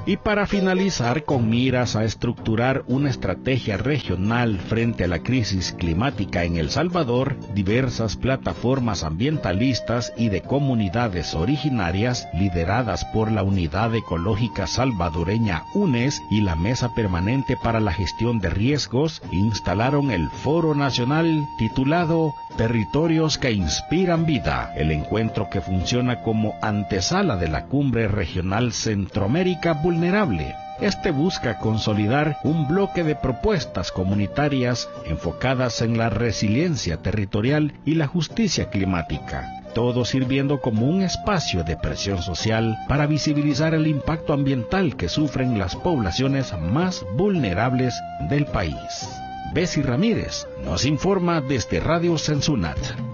Y para finalizar, con miras a estructurar una estrategia regional frente a la crisis climática en El Salvador, diversas plataformas ambientalistas y de comunidades originarias, lideradas por la Unidad Ecológica Salvadoreña UNES y la Mesa Permanente para la Gestión de Riesgos, instalaron el Foro Nacional titulado Territorios que Inspiran Vida, el encuentro que funciona como antesala de la Cumbre Regional Centroamérica Vulnerable. Este busca consolidar un bloque de propuestas comunitarias enfocadas en la resiliencia territorial y la justicia climática, todo sirviendo como un espacio de presión social para visibilizar el impacto ambiental que sufren las poblaciones más vulnerables del país. Bessie Ramírez nos informa desde Radio Censunat.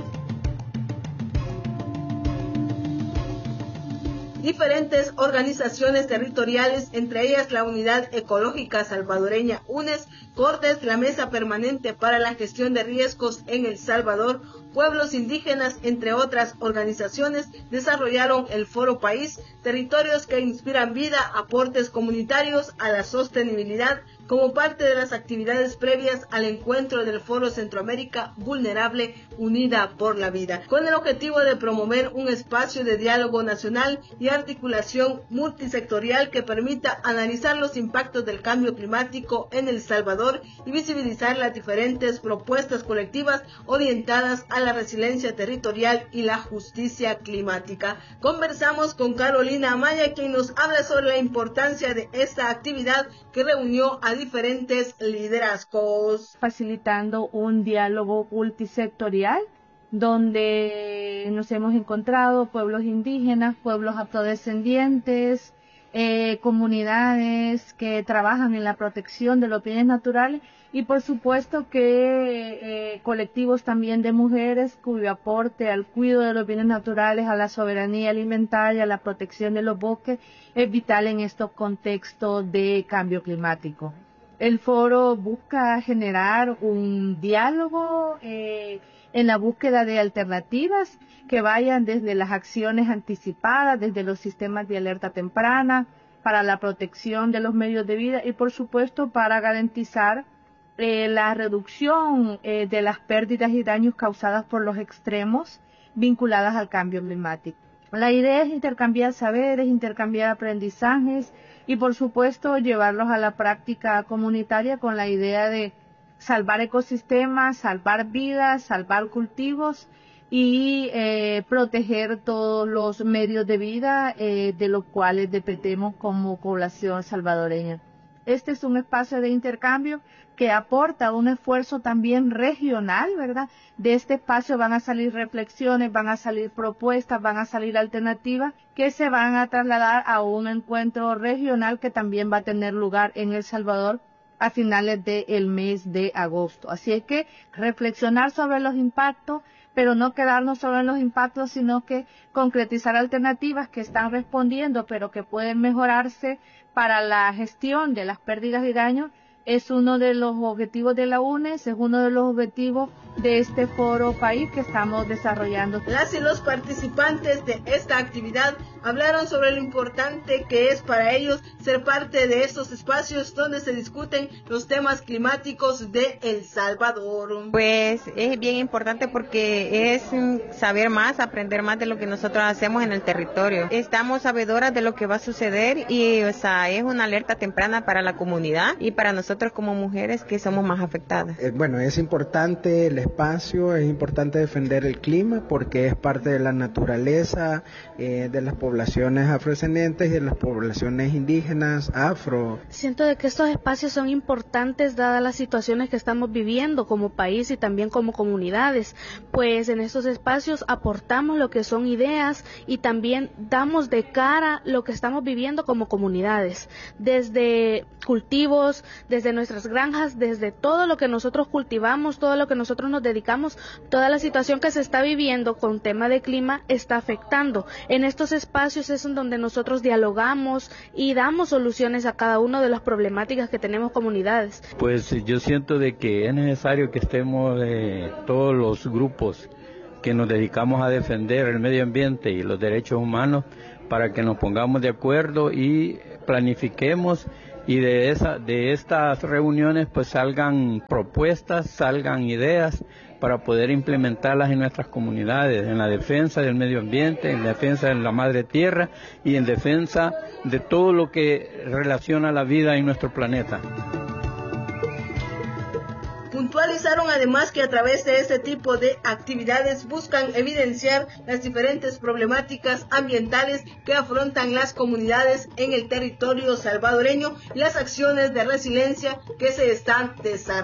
Diferentes organizaciones territoriales, entre ellas la Unidad Ecológica Salvadoreña UNES, Cortes, la Mesa Permanente para la Gestión de Riesgos en El Salvador, pueblos indígenas, entre otras organizaciones, desarrollaron el Foro País, Territorios que Inspiran Vida, aportes comunitarios a la sostenibilidad, como parte de las actividades previas al encuentro del Foro Centroamérica Vulnerable Unida por la Vida, con el objetivo de promover un espacio de diálogo nacional y articulación multisectorial que permita analizar los impactos del cambio climático en El Salvador y visibilizar las diferentes propuestas colectivas orientadas a la resiliencia territorial y la justicia climática. Conversamos con Carolina Amaya, quien nos habla sobre la importancia de esta actividad que reunió a diferentes liderazgos. Facilitando un diálogo multisectorial donde nos hemos encontrado pueblos indígenas, pueblos afrodescendientes, comunidades que trabajan en la protección de los bienes naturales y por supuesto que colectivos también de mujeres cuyo aporte al cuidado de los bienes naturales, a la soberanía alimentaria, a la protección de los bosques es vital en estos contextos de cambio climático. El foro busca generar un diálogo en la búsqueda de alternativas que vayan desde las acciones anticipadas, desde los sistemas de alerta temprana, para la protección de los medios de vida y por supuesto para garantizar la reducción de las pérdidas y daños causadas por los extremos vinculadas al cambio climático. La idea es intercambiar saberes, intercambiar aprendizajes y por supuesto llevarlos a la práctica comunitaria con la idea de salvar ecosistemas, salvar vidas, salvar cultivos y proteger todos los medios de vida de los cuales dependemos como población salvadoreña. Este es un espacio de intercambio que aporta un esfuerzo también regional, ¿verdad? De este espacio van a salir reflexiones, van a salir propuestas, van a salir alternativas que se van a trasladar a un encuentro regional que también va a tener lugar en El Salvador a finales del mes de agosto. Así es que reflexionar sobre los impactos, pero no quedarnos solo en los impactos, sino que concretizar alternativas que están respondiendo, pero que pueden mejorarse para la gestión de las pérdidas y daños. Es uno de los objetivos de la UNES, es uno de los objetivos de este foro país que estamos desarrollando. Las y los participantes de esta actividad hablaron sobre lo importante que es para ellos ser parte de estos espacios donde se discuten los temas climáticos de El Salvador. Pues es bien importante porque es saber más, aprender más de lo que nosotros hacemos en el territorio. Estamos sabedoras de lo que va a suceder y es una alerta temprana para la comunidad y para nosotros como mujeres que somos más afectadas. Bueno, es importante el espacio, es importante defender el clima porque es parte de la naturaleza de las poblaciones afrodescendientes y de las poblaciones indígenas afro. Siento de que estos espacios son importantes dadas las situaciones que estamos viviendo como país y también como comunidades, pues en estos espacios aportamos lo que son ideas y también damos de cara lo que estamos viviendo como comunidades, desde cultivos, desde nuestras granjas, desde todo lo que nosotros cultivamos, todo lo que nosotros nos dedicamos, toda la situación que se está viviendo con tema de clima está afectando. En estos espacios es en donde nosotros dialogamos y damos soluciones a cada una de las problemáticas que tenemos comunidades. Pues yo siento de que es necesario que estemos todos los grupos que nos dedicamos a defender el medio ambiente y los derechos humanos para que nos pongamos de acuerdo y planifiquemos y de estas reuniones pues salgan propuestas, salgan ideas para poder implementarlas en nuestras comunidades, en la defensa del medio ambiente, en la defensa de la madre tierra y en defensa de todo lo que relaciona la vida en nuestro planeta. Puntualizaron además que a través de este tipo de actividades buscan evidenciar las diferentes problemáticas ambientales que afrontan las comunidades en el territorio salvadoreño y las acciones de resiliencia que se están desarrollando.